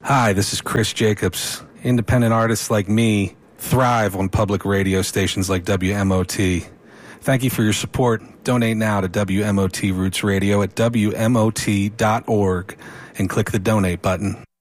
Hi, this is Chris Jacobs. Independent artists like me thrive on public radio stations like WMOT. Thank you for your support. Donate now to WMOT Roots Radio at WMOT.org and click the donate button.